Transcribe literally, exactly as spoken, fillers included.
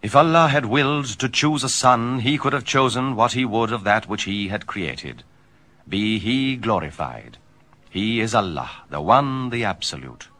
If Allah had willed to choose a son, he could have chosen what he would of that which he had created. Be he glorified. He is Allah, the One, the Absolute.